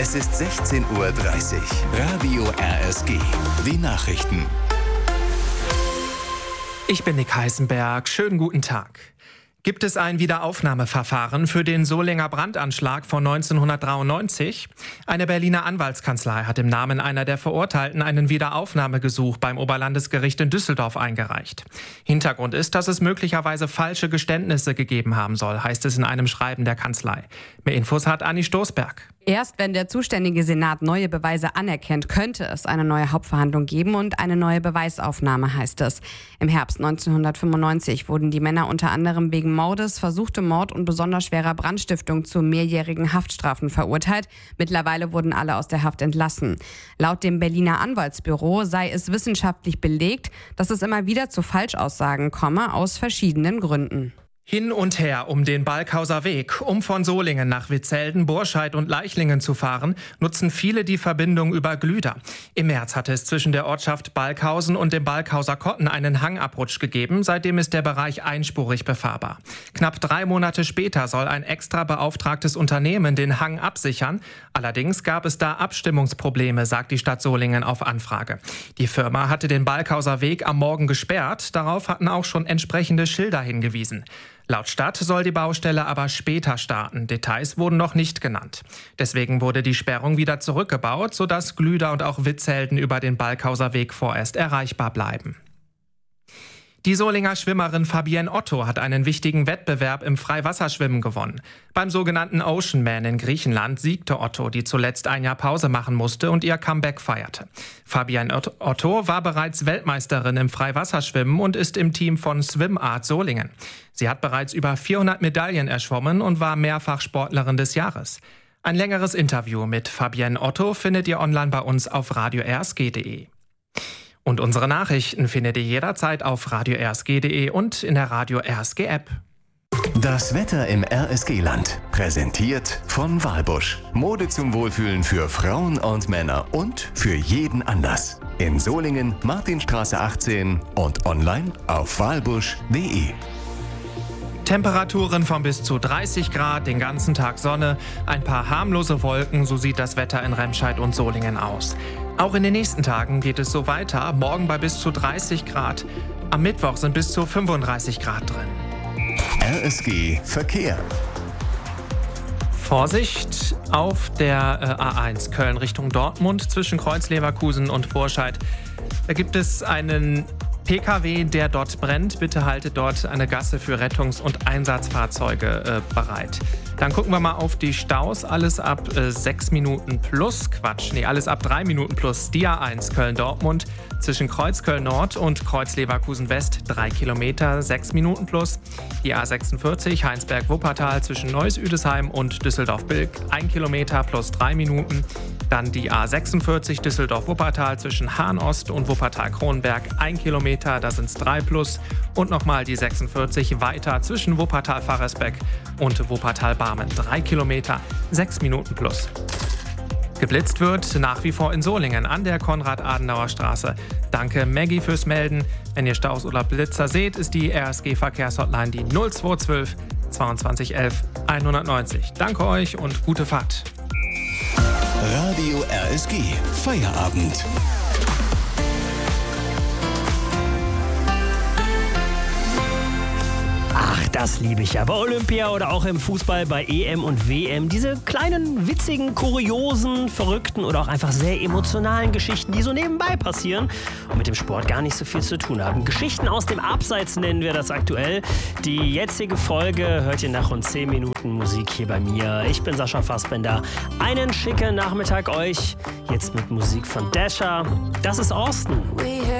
Es ist 16:30 Uhr. Radio RSG. Die Nachrichten. Ich bin Nick Heißenberg. Schönen guten Tag. Gibt es ein Wiederaufnahmeverfahren für den Solinger Brandanschlag von 1993? Eine Berliner Anwaltskanzlei hat im Namen einer der Verurteilten einen Wiederaufnahmegesuch beim Oberlandesgericht in Düsseldorf eingereicht. Hintergrund ist, dass es möglicherweise falsche Geständnisse gegeben haben soll, heißt es in einem Schreiben der Kanzlei. Mehr Infos hat Anni Stoßberg. Erst wenn der zuständige Senat neue Beweise anerkennt, könnte es eine neue Hauptverhandlung geben und eine neue Beweisaufnahme, heißt es. Im Herbst 1995 wurden die Männer unter anderem wegen Mordes, versuchte Mord und besonders schwerer Brandstiftung zu mehrjährigen Haftstrafen verurteilt. Mittlerweile wurden alle aus der Haft entlassen. Laut dem Berliner Anwaltsbüro sei es wissenschaftlich belegt, dass es immer wieder zu Falschaussagen komme, aus verschiedenen Gründen. Hin und her um den Balkhauser Weg. Um von Solingen nach Witzelden, Burscheid und Leichlingen zu fahren, nutzen viele die Verbindung über Glüder. Im März hatte es zwischen der Ortschaft Balkhausen und dem Balkhauser Kotten einen Hangabrutsch gegeben. Seitdem ist der Bereich einspurig befahrbar. Knapp 3 Monate später soll ein extra beauftragtes Unternehmen den Hang absichern. Allerdings gab es da Abstimmungsprobleme, sagt die Stadt Solingen auf Anfrage. Die Firma hatte den Balkhauser Weg am Morgen gesperrt. Darauf hatten auch schon entsprechende Schilder hingewiesen. Laut Stadt soll die Baustelle aber später starten. Details wurden noch nicht genannt. Deswegen wurde die Sperrung wieder zurückgebaut, sodass Glüder und auch Witzelden über den Balkhauser Weg vorerst erreichbar bleiben. Die Solinger Schwimmerin Fabienne Otto hat einen wichtigen Wettbewerb im Freiwasserschwimmen gewonnen. Beim sogenannten Oceanman in Griechenland siegte Otto, die zuletzt ein Jahr Pause machen musste und ihr Comeback feierte. Fabienne Otto war bereits Weltmeisterin im Freiwasserschwimmen und ist im Team von Swimart Solingen. Sie hat bereits über 400 Medaillen erschwommen und war mehrfach Sportlerin des Jahres. Ein längeres Interview mit Fabienne Otto findet ihr online bei uns auf radiorsg.de. Und unsere Nachrichten findet ihr jederzeit auf radiorsg.de und in der Radio RSG App. Das Wetter im RSG-Land. Präsentiert von Walbusch. Mode zum Wohlfühlen für Frauen und Männer und für jeden Anlass. In Solingen, Martinstraße 18 und online auf walbusch.de. Temperaturen von bis zu 30 Grad, den ganzen Tag Sonne, ein paar harmlose Wolken, so sieht das Wetter in Remscheid und Solingen aus. Auch in den nächsten Tagen geht es so weiter, morgen bei bis zu 30 Grad, am Mittwoch sind bis zu 35 Grad drin. RSG Verkehr. Vorsicht auf der A1 Köln Richtung Dortmund zwischen Kreuz-Leverkusen und Burscheid. Da gibt es einen PKW, der dort brennt. Bitte haltet dort eine Gasse für Rettungs- und Einsatzfahrzeuge bereit. Dann gucken wir mal auf die Staus. Alles ab 6 Minuten plus. Alles ab 3 Minuten plus. Die A1 Köln-Dortmund zwischen Kreuz Köln-Nord und Kreuz Leverkusen-West 3 Kilometer, 6 Minuten plus. Die A46 Heinsberg-Wuppertal zwischen Neuss-Üdesheim und Düsseldorf-Bilk 1 Kilometer plus 3 Minuten. Dann die A46 Düsseldorf-Wuppertal zwischen Hahn-Ost und Wuppertal-Kronberg 1 Kilometer, da sind es 3 plus. Und nochmal die 46 weiter zwischen Wuppertal-Faresbeck und Wuppertal-Barmen 3 Kilometer, 6 Minuten plus. Geblitzt wird nach wie vor in Solingen an der Konrad-Adenauer-Straße. Danke Maggie fürs Melden. Wenn ihr Staus oder Blitzer seht, ist die RSG-Verkehrshotline die 0212 22 11 190. Danke euch und gute Fahrt. Radio RSG Feierabend. Ach, das liebe ich ja. Bei Olympia oder auch im Fußball bei EM und WM. Diese kleinen, witzigen, kuriosen, verrückten oder auch einfach sehr emotionalen Geschichten, die so nebenbei passieren und mit dem Sport gar nicht so viel zu tun haben. Geschichten aus dem Abseits nennen wir das aktuell. Die jetzige Folge hört ihr nach rund 10 Minuten Musik hier bei mir. Ich bin Sascha Fassbender. Einen schicken Nachmittag euch. Jetzt mit Musik von Dasher. Das ist Austin.